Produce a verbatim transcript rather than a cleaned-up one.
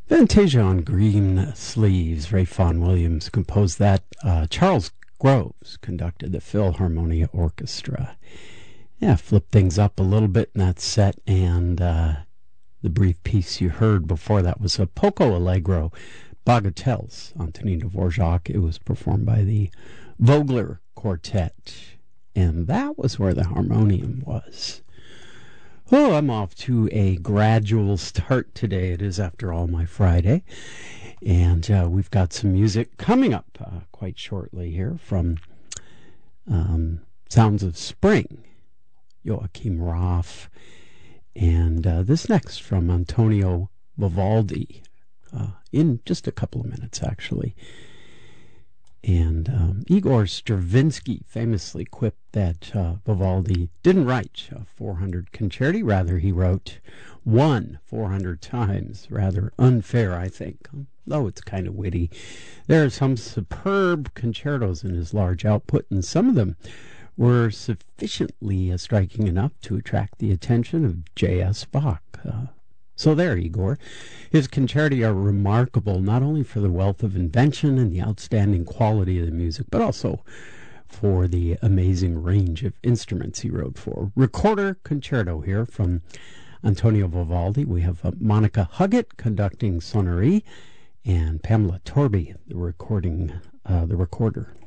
Fantasia on Green Sleeves. Ray Vaughan Williams composed that. Uh, Charles Groves conducted the Philharmonia Orchestra. Yeah, flip things up a little bit in that set, and uh, the brief piece you heard before that was a Poco Allegro, Bagatelles, Antonin Dvorak. It was performed by the Vogler Quartet, and that was where the harmonium was. Oh, I'm off to a gradual start today. It is, after all, my Friday. And uh, we've got some music coming up uh, quite shortly here from um, Sounds of Spring, Joachim Raff. And uh, this next from Antonio Vivaldi, uh, in just a couple of minutes, actually. And um, Igor Stravinsky famously quipped that uh, Vivaldi didn't write a four hundred concerti, rather he wrote one four hundred times. Rather unfair, I think, though it's kind of witty. There are some superb concertos in his large output, and some of them were sufficiently uh, striking enough to attract the attention of J S. Bach. Uh, So there, Igor. His concerti are remarkable not only for the wealth of invention and the outstanding quality of the music, but also for the amazing range of instruments he wrote for. Recorder Concerto here from Antonio Vivaldi. We have uh, Monica Huggett conducting Sonnerie, and Pamela Torby, the recording, uh, the recorder.